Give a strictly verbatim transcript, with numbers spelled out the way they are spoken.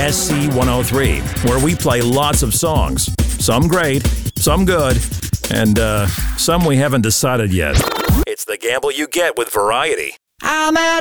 S C one oh three, where we play lots of songs. Some great, some good, and uh, some we haven't decided yet. It's the gamble you get with variety. I'm at